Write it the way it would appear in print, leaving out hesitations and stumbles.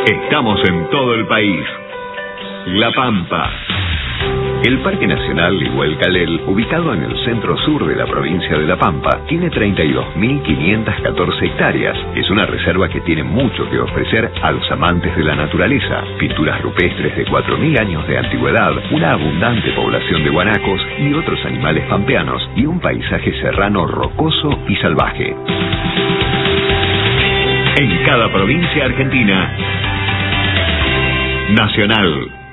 Estamos en todo el país. La Pampa. El Parque Nacional Iguelcalel, ubicado en el centro sur de la provincia de La Pampa, tiene 32.514 hectáreas. Es una reserva que tiene mucho que ofrecer a los amantes de la naturaleza. Pinturas rupestres de 4.000 años de antigüedad, una abundante población de guanacos y otros animales pampeanos, y un paisaje serrano rocoso y salvaje. En cada provincia argentina. Nacional.